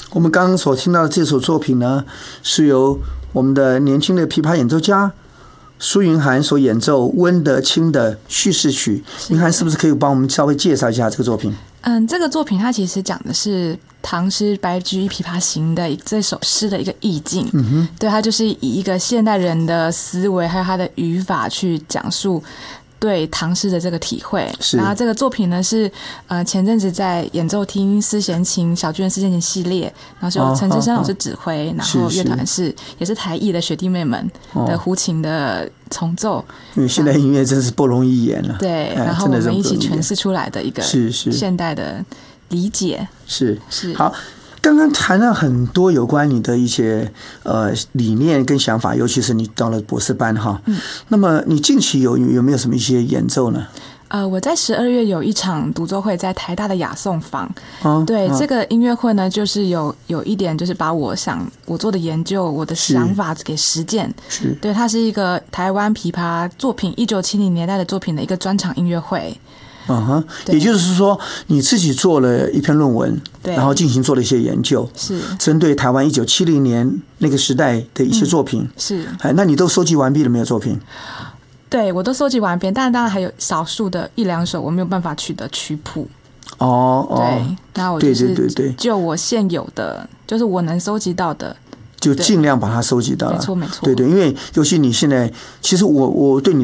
我们刚刚所听到的这首作品呢，是由我们的年轻的琵琶演奏家苏云涵所演奏温德清的叙事曲。云涵是不是可以帮我们稍微介绍一下这个作品？ 这个作品它其实讲的是唐诗《白居易琵琶行》的这首诗的一个意境。对，它就是以一个现代人的思维还有他的语法去讲述对唐诗的这个体会。然后这个作品呢是前阵子在演奏厅丝弦琴小剧院丝弦琴系列，然后是由陈志生老师指挥，然后乐团也是台艺的学弟妹们的胡琴的重奏。因为现代音乐真是不容易演了。 对，然后我们一起诠释出来的一个现代的理解。 是好。刚刚谈了很多有关你的一些理念跟想法，尤其是你到了博士班哈。那么你近期有没有什么一些演奏呢？ 我在12月有一场独奏会，在台大的雅颂坊。对，这个音乐会呢，就是有一点就是把我做的研究，我的想法给实践。对，它是一个台湾琵琶作品1970年代的作品的一个专场音乐会。 也就是说你自己做了一篇论文，然后进行做了一些研究， 是针对台湾1970年那个时代的一些作品。 是， 那你都收集完毕了没有作品？ 对，我都收集完毕，但当然还有少数的1、2首我没有办法取得曲谱。对，那我就是就我现有的，就是我能收集到的， 就尽量把它收集到了。 没错。 对，因为尤其你现在，其实我对你